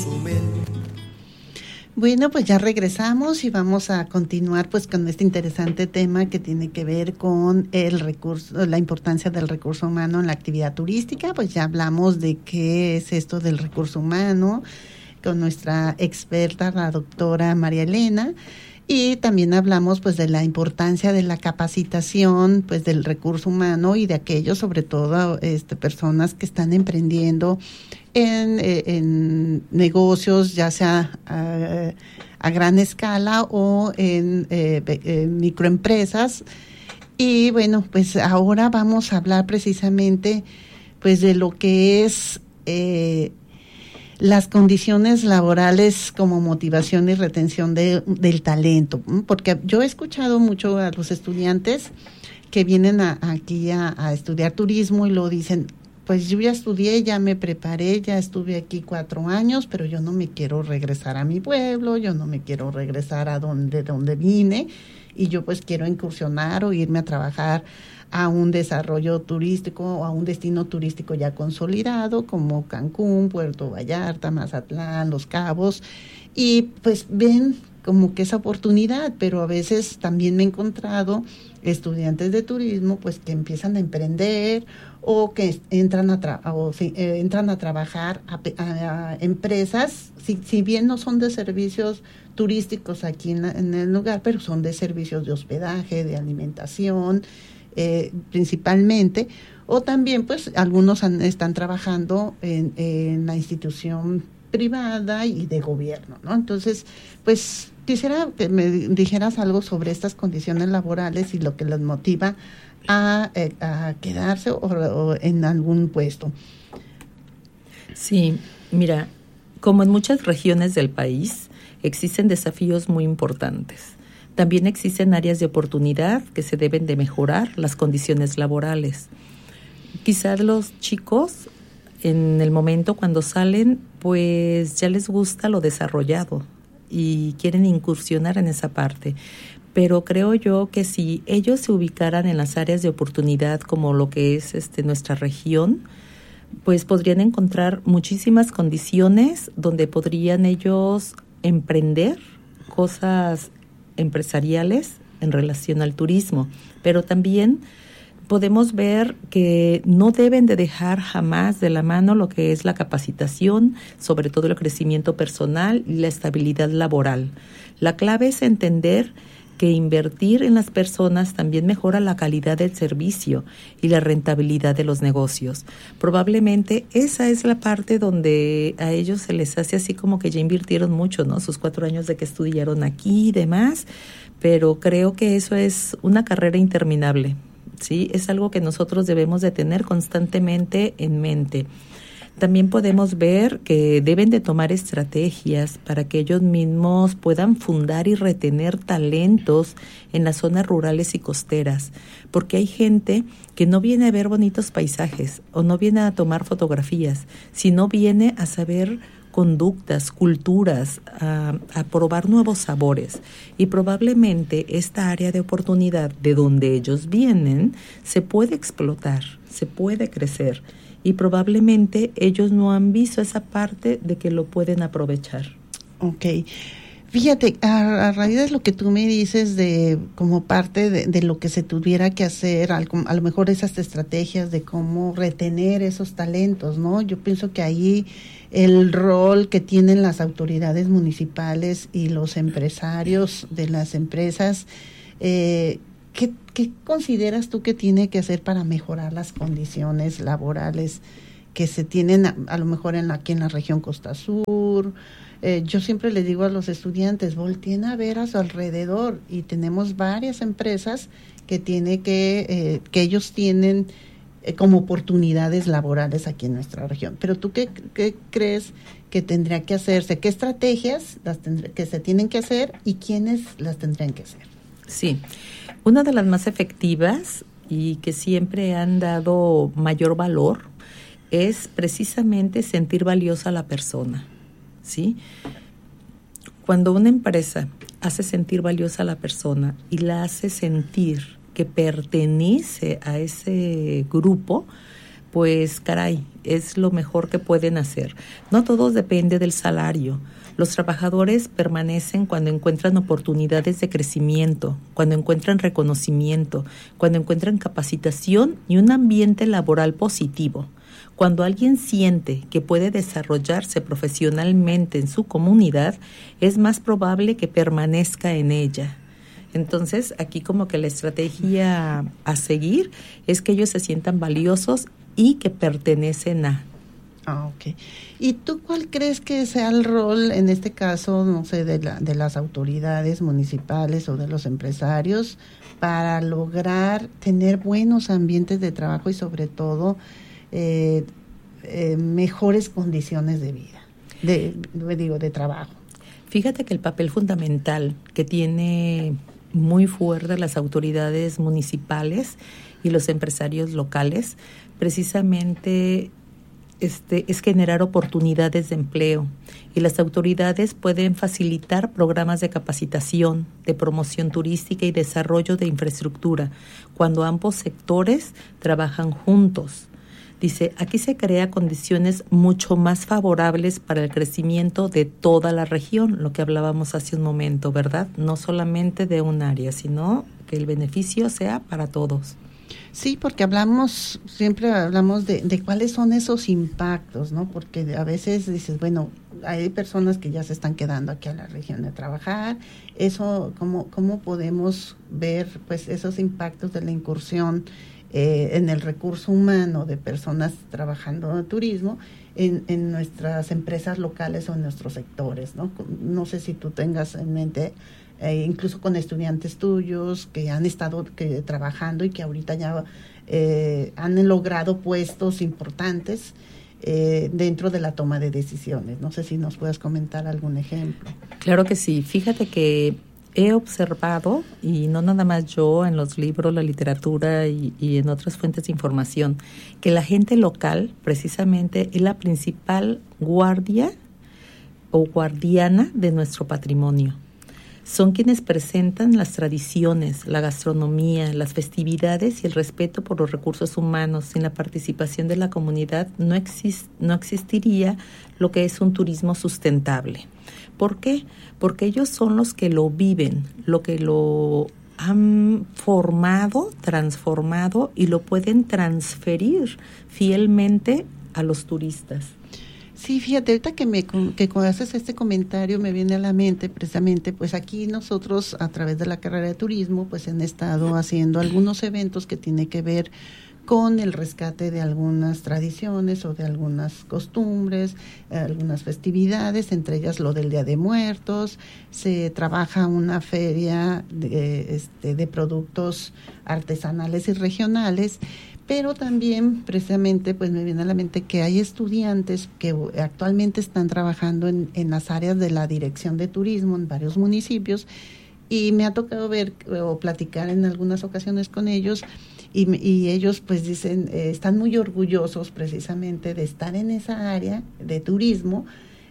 Bueno, pues ya regresamos y vamos a continuar pues con este interesante tema que tiene que ver con el recurso, la importancia del recurso humano en la actividad turística. Pues ya hablamos de qué es esto del recurso humano con nuestra experta, la doctora María Elena, y también hablamos pues de la importancia de la capacitación pues del recurso humano y de aquellos, sobre todo personas que están emprendiendo en negocios, ya sea a gran escala o en microempresas. Y bueno, pues ahora vamos a hablar precisamente pues de lo que es las condiciones laborales como motivación y retención del talento, porque yo he escuchado mucho a los estudiantes que vienen aquí a estudiar turismo y lo dicen: pues yo ya estudié, ya me preparé, ya estuve aquí 4 años, pero yo no me quiero regresar a mi pueblo, yo no me quiero regresar a donde vine, y yo pues quiero incursionar o irme a trabajar a un desarrollo turístico o a un destino turístico ya consolidado como Cancún, Puerto Vallarta, Mazatlán, Los Cabos, y pues ven como que esa oportunidad, pero a veces también me he encontrado estudiantes de turismo pues que empiezan a emprender o que entran a trabajar a empresas, si bien no son de servicios turísticos aquí en el lugar, pero son de servicios de hospedaje, de alimentación, principalmente, o también pues algunos están trabajando en la institución privada y de gobierno, ¿no? Entonces, pues quisiera que me dijeras algo sobre estas condiciones laborales y lo que les motiva a quedarse o en algún puesto. Sí, mira, como en muchas regiones del país, existen desafíos muy importantes. También existen áreas de oportunidad que se deben de mejorar las condiciones laborales. Quizás los chicos, en el momento cuando salen, pues ya les gusta lo desarrollado y quieren incursionar en esa parte. Pero creo yo que si ellos se ubicaran en las áreas de oportunidad como lo que es nuestra región, pues podrían encontrar muchísimas condiciones donde podrían ellos emprender cosas empresariales en relación al turismo, pero también podemos ver que no deben de dejar jamás de la mano lo que es la capacitación, sobre todo el crecimiento personal y la estabilidad laboral. La clave es entender que invertir en las personas también mejora la calidad del servicio y la rentabilidad de los negocios. Probablemente esa es la parte donde a ellos se les hace así como que ya invirtieron mucho, ¿no? Sus 4 años de que estudiaron aquí y demás, pero creo que eso es una carrera interminable, ¿sí? Es algo que nosotros debemos de tener constantemente en mente. También podemos ver que deben de tomar estrategias para que ellos mismos puedan fundar y retener talentos en las zonas rurales y costeras, porque hay gente que no viene a ver bonitos paisajes o no viene a tomar fotografías, sino viene a saber conductas, culturas, a probar nuevos sabores. Y probablemente esta área de oportunidad de donde ellos vienen se puede explotar, se puede crecer. Y probablemente ellos no han visto esa parte de que lo pueden aprovechar. Ok. Fíjate, a raíz de lo que tú me dices de como parte de lo que se tuviera que hacer, a lo mejor esas estrategias de cómo retener esos talentos, ¿no? Yo pienso que ahí el rol que tienen las autoridades municipales y los empresarios de las empresas, ¿qué consideras tú que tiene que hacer para mejorar las condiciones laborales que se tienen a lo mejor aquí en la región Costa Sur? Yo siempre les digo a los estudiantes, volteen a ver a su alrededor, y tenemos varias empresas que ellos tienen como oportunidades laborales aquí en nuestra región. Pero tú, ¿qué crees que tendría que hacerse? ¿Qué estrategias que se tienen que hacer y quiénes las tendrían que hacer? Sí, una de las más efectivas y que siempre han dado mayor valor es precisamente sentir valiosa a la persona, ¿sí? Cuando una empresa hace sentir valiosa a la persona y la hace sentir que pertenece a ese grupo, pues caray, es lo mejor que pueden hacer. No todo depende del salario. Los trabajadores permanecen cuando encuentran oportunidades de crecimiento, cuando encuentran reconocimiento, cuando encuentran capacitación y un ambiente laboral positivo. Cuando alguien siente que puede desarrollarse profesionalmente en su comunidad, es más probable que permanezca en ella. Entonces, aquí como que la estrategia a seguir es que ellos se sientan valiosos y que pertenecen a. Ok. ¿Y tú cuál crees que sea el rol, en este caso, no sé, de las autoridades municipales o de los empresarios para lograr tener buenos ambientes de trabajo y sobre todo mejores condiciones de vida, de trabajo? Fíjate que el papel fundamental que tiene muy fuerte las autoridades municipales y los empresarios locales precisamente es generar oportunidades de empleo, y las autoridades pueden facilitar programas de capacitación, de promoción turística y desarrollo de infraestructura cuando ambos sectores trabajan juntos. Dice, aquí se crea condiciones mucho más favorables para el crecimiento de toda la región, lo que hablábamos hace un momento, ¿verdad? No solamente de un área, sino que el beneficio sea para todos. Sí, porque siempre hablamos de cuáles son esos impactos, ¿no? Porque a veces dices, bueno, hay personas que ya se están quedando aquí a la región de trabajar. Eso, ¿cómo podemos ver pues esos impactos de la incursión en el recurso humano de personas trabajando en turismo en nuestras empresas locales o en nuestros sectores, ¿no? No sé si tú tengas en mente, incluso con estudiantes tuyos que han estado trabajando y que ahorita ya han logrado puestos importantes dentro de la toma de decisiones. No sé si nos puedas comentar algún ejemplo. Claro que sí. Fíjate que he observado, y no nada más yo, en los libros, la literatura y en otras fuentes de información, que la gente local precisamente es la principal guardia o guardiana de nuestro patrimonio. Son quienes presentan las tradiciones, la gastronomía, las festividades y el respeto por los recursos humanos. Sin la participación de la comunidad no existiría lo que es un turismo sustentable. ¿Por qué? Porque ellos son los que lo viven, lo que lo han formado, transformado y lo pueden transferir fielmente a los turistas. Sí, fíjate, ahorita que haces este comentario me viene a la mente precisamente, pues aquí nosotros a través de la carrera de turismo pues han estado haciendo algunos eventos que tienen que ver con el rescate de algunas tradiciones o de algunas costumbres, algunas festividades, entre ellas lo del Día de Muertos. Se trabaja una feria de productos artesanales y regionales, pero también precisamente pues me viene a la mente que hay estudiantes que actualmente están trabajando en las áreas de la dirección de turismo en varios municipios, y me ha tocado ver o platicar en algunas ocasiones con ellos, y ellos pues dicen, están muy orgullosos precisamente de estar en esa área de turismo,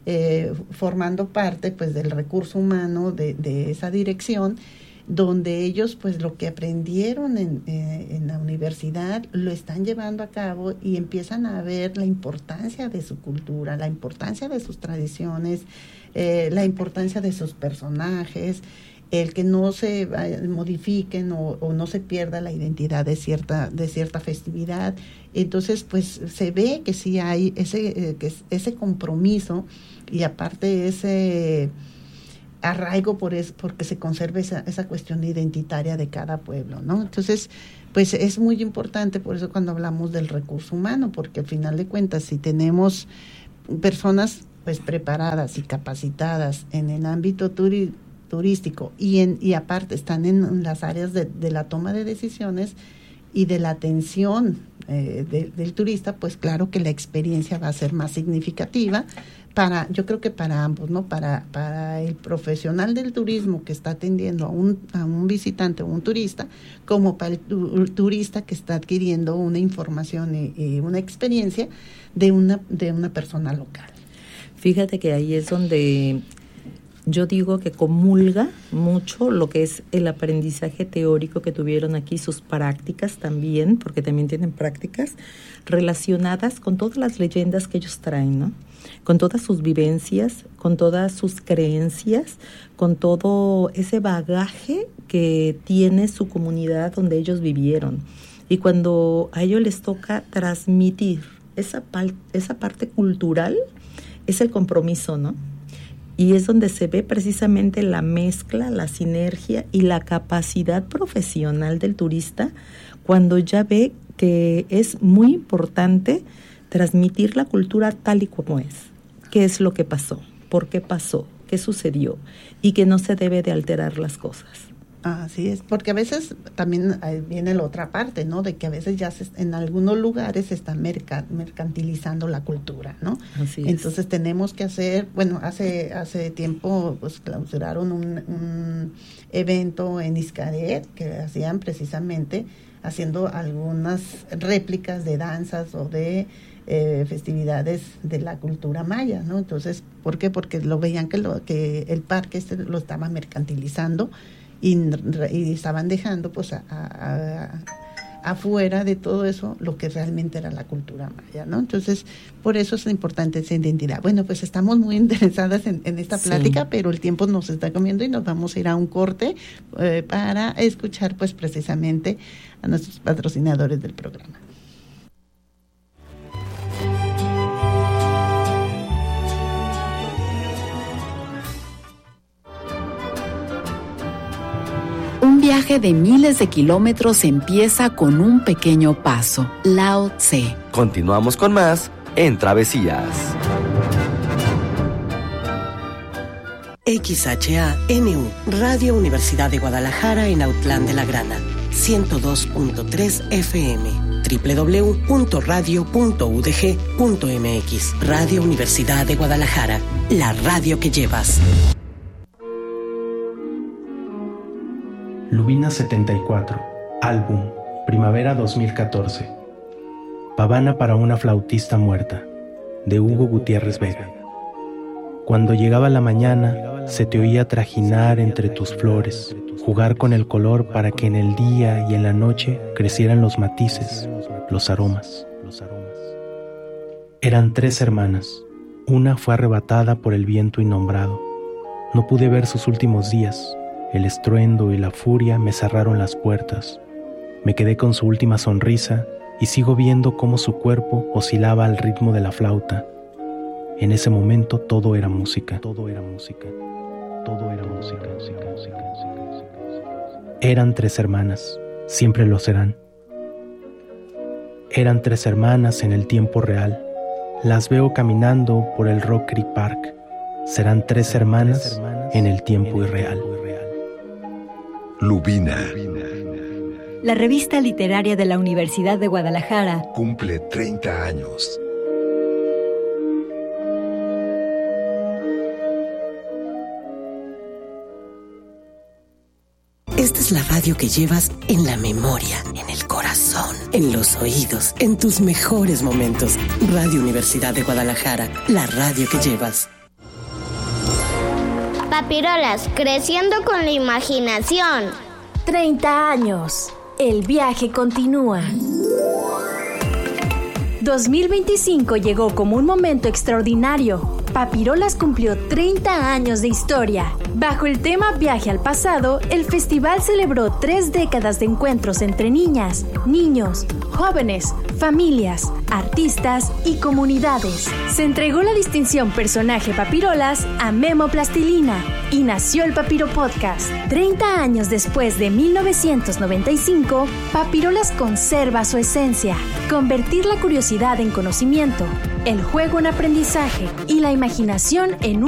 formando parte pues del recurso humano de esa dirección, donde ellos pues lo que aprendieron en la universidad lo están llevando a cabo y empiezan a ver la importancia de su cultura, la importancia de sus tradiciones, la importancia de sus personajes, el que no se modifiquen o no se pierda la identidad de cierta festividad. Entonces pues se ve que sí hay ese compromiso, y aparte ese arraigo porque se conserve esa cuestión identitaria de cada pueblo, ¿no? Entonces, pues es muy importante, por eso cuando hablamos del recurso humano, porque al final de cuentas, si tenemos personas pues preparadas y capacitadas en el ámbito turístico y aparte están en las áreas de la toma de decisiones y de la atención del turista, pues claro que la experiencia va a ser más significativa yo creo que para ambos, ¿no? Para el profesional del turismo que está atendiendo a un visitante o un turista, como para el turista que está adquiriendo una información y una experiencia de una persona local. Fíjate que ahí es donde yo digo que comulga mucho lo que es el aprendizaje teórico que tuvieron aquí, sus prácticas también, porque también tienen prácticas relacionadas con todas las leyendas que ellos traen, ¿no? Con todas sus vivencias, con todas sus creencias, con todo ese bagaje que tiene su comunidad donde ellos vivieron. Y cuando a ellos les toca transmitir esa parte cultural, es el compromiso, ¿no? Y es donde se ve precisamente la mezcla, la sinergia y la capacidad profesional del turista, cuando ya ve que es muy importante transmitir la cultura tal y como es. ¿Qué es lo que pasó? ¿Por qué pasó? ¿Qué sucedió? Y que no se debe de alterar las cosas. Así es, porque a veces también viene la otra parte, ¿no? De que a veces ya en algunos lugares se está mercantilizando la cultura, ¿no? Así es. Entonces tenemos que hacer, bueno, hace tiempo pues clausuraron un evento en Xcaret que hacían precisamente haciendo algunas réplicas de danzas o de festividades de la cultura maya, ¿no? Entonces, ¿por qué? Porque lo veían que el parque lo estaba mercantilizando y estaban dejando pues afuera de todo eso lo que realmente era la cultura maya, ¿no? Entonces, por eso es importante esa identidad. Bueno, pues estamos muy interesadas en esta plática, sí, pero el tiempo nos está comiendo y nos vamos a ir a un corte para escuchar pues precisamente a nuestros patrocinadores del programa. Un viaje de miles de kilómetros empieza con un pequeño paso. Lao Tse. Continuamos con más en Travesías. XHANU, Radio Universidad de Guadalajara en Autlán de la Grana, 102.3 FM, www.radio.udg.mx. Radio Universidad de Guadalajara, la radio que llevas. Lubina 74, álbum, primavera 2014. Pavana para una flautista muerta, de Hugo Gutiérrez Vega. Cuando llegaba la mañana, se te oía trajinar entre tus flores, jugar con el color para que en el día y en la noche crecieran los matices, los aromas. Eran 3 hermanas, una fue arrebatada por el viento innombrado. No pude ver sus últimos días. El estruendo y la furia me cerraron las puertas. Me quedé con su última sonrisa y sigo viendo cómo su cuerpo oscilaba al ritmo de la flauta. En ese momento todo era música. Todo era música. Todo era música. Eran 3 hermanas, siempre lo serán. Eran 3 hermanas en el tiempo real. Las veo caminando por el Rockery Park. Serán 3 hermanas en el tiempo irreal. Lubina. La revista literaria de la Universidad de Guadalajara cumple 30 años. Esta es la radio que llevas en la memoria, en el corazón, en los oídos, en tus mejores momentos. Radio Universidad de Guadalajara, la radio que llevas. Papirolas, creciendo con la imaginación. 30 años. El viaje continúa. 2025 llegó como un momento extraordinario. Papirolas cumplió 30 años de historia. Bajo el tema Viaje al Pasado, el festival celebró 3 décadas de encuentros entre niñas, niños, jóvenes, familias, artistas y comunidades. Se entregó la distinción Personaje Papirolas a Memo Plastilina y nació el Papiro Podcast. 30 años después de 1995, Papirolas conserva su esencia: convertir la curiosidad en conocimiento, el juego en aprendizaje y la imaginación en un